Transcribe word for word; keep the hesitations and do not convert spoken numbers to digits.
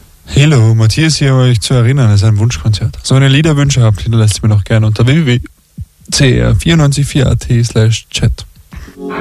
Hallo, Matthias hier, euch zu erinnern, es ist ein Wunschkonzert. So eine Liederwünsche habt, hinterlasst mir noch gerne unter w w w punkt c r vier neun vier punkt a t slash chat.